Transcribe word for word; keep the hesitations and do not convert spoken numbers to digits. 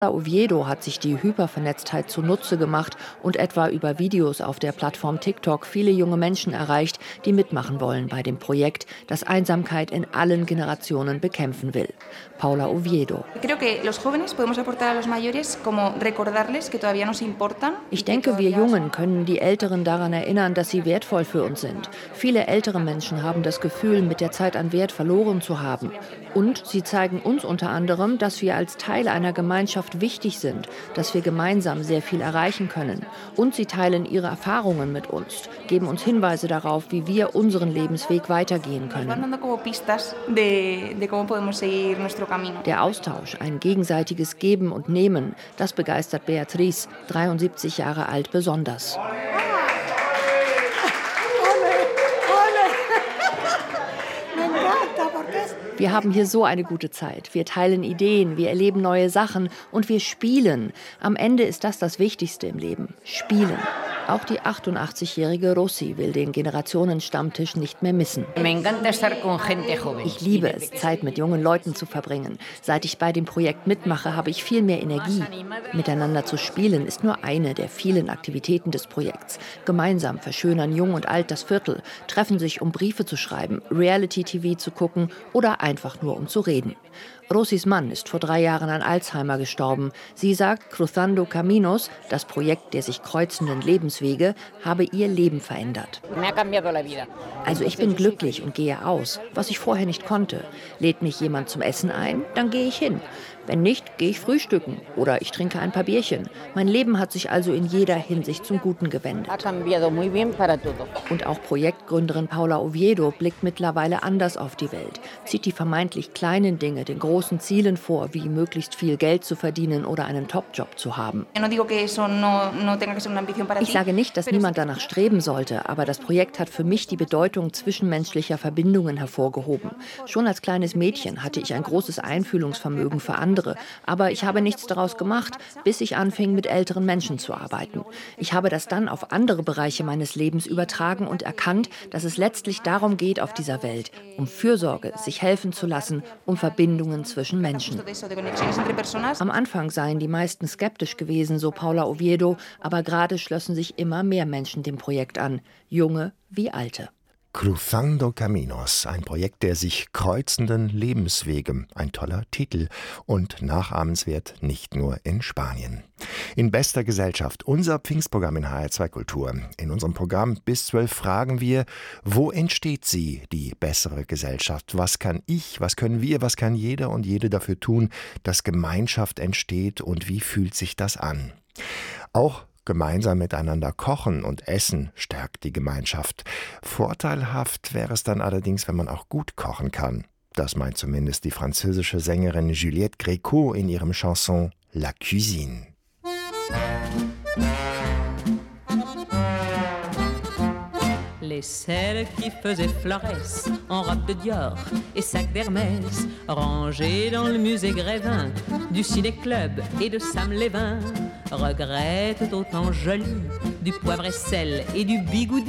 Oviedo hat sich die Hypervernetztheit zunutze gemacht und etwa über Videos auf der Plattform TikTok viele junge Menschen erreicht, die mitmachen wollen bei dem Projekt, das Einsamkeit in allen Generationen bekämpfen will. Paula Oviedo. Ich denke, wir Jungen können die Älteren daran erinnern, dass sie wertvoll für uns sind. Viele ältere Menschen haben das Gefühl, mit der Zeit an Wert verloren zu haben. Und sie zeigen uns unter anderem, dass wir als Teil einer Gemeinschaft wichtig sind, dass wir gemeinsam sehr viel erreichen können. Und sie teilen ihre Erfahrungen mit uns, geben uns Hinweise darauf, wie wir unseren Lebensweg weitergehen können. Der Austausch, ein gegenseitiges Geben und Nehmen, das begeistert Beatriz, dreiundsiebzig Jahre alt, besonders. Wir haben hier so eine gute Zeit. Wir teilen Ideen, wir erleben neue Sachen und wir spielen. Am Ende ist das das Wichtigste im Leben. Spielen. Auch die achtundachtzigjährige Rossi will den Generationenstammtisch nicht mehr missen. Ich liebe es, Zeit mit jungen Leuten zu verbringen. Seit ich bei dem Projekt mitmache, habe ich viel mehr Energie. Miteinander zu spielen ist nur eine der vielen Aktivitäten des Projekts. Gemeinsam verschönern Jung und Alt das Viertel, treffen sich, um Briefe zu schreiben, Reality-T V zu gucken oder einfach nur um zu reden. Rosis Mann ist vor drei Jahren an Alzheimer gestorben. Sie sagt, Cruzando Caminos, das Projekt der sich kreuzenden Lebenswege, habe ihr Leben verändert. Also ich bin glücklich und gehe aus, was ich vorher nicht konnte. Lädt mich jemand zum Essen ein, dann gehe ich hin. Wenn nicht, gehe ich frühstücken oder ich trinke ein paar Bierchen. Mein Leben hat sich also in jeder Hinsicht zum Guten gewendet. Und auch Projektgründerin Paula Oviedo blickt mittlerweile anders auf die Welt. Zieht die vermeintlich kleinen Dinge den großen Zielen vor, wie möglichst viel Geld zu verdienen oder einen Top-Job zu haben. Ich sage nicht, dass niemand danach streben sollte, aber das Projekt hat für mich die Bedeutung zwischenmenschlicher Verbindungen hervorgehoben. Schon als kleines Mädchen hatte ich ein großes Einfühlungsvermögen für andere. Aber ich habe nichts daraus gemacht, bis ich anfing, mit älteren Menschen zu arbeiten. Ich habe das dann auf andere Bereiche meines Lebens übertragen und erkannt, dass es letztlich darum geht auf dieser Welt, um Fürsorge, sich helfen zu lassen, um Verbindungen zwischen Menschen. Am Anfang seien die meisten skeptisch gewesen, so Paula Oviedo, aber gerade schlossen sich immer mehr Menschen dem Projekt an, junge wie alte. Cruzando Caminos, ein Projekt der sich kreuzenden Lebenswege. Ein toller Titel und nachahmenswert nicht nur in Spanien. In bester Gesellschaft, unser Pfingstprogramm in H R zwei Kultur. In unserem Programm bis zwölf fragen wir, wo entsteht sie, die bessere Gesellschaft? Was kann ich, was können wir, was kann jeder und jede dafür tun, dass Gemeinschaft entsteht und wie fühlt sich das an? Auch gemeinsam miteinander kochen und essen stärkt die Gemeinschaft. Vorteilhaft wäre es dann allerdings, wenn man auch gut kochen kann. Das meint zumindest die französische Sängerin Juliette Gréco in ihrem Chanson La Cuisine. Les selles qui faisaient Florès en robe de Dior et sac d'Hermès, rangés dans le musée Grévin du ciné-club et de Sam Lévin, regrettent autant joli du poivre et sel et du bigoudi.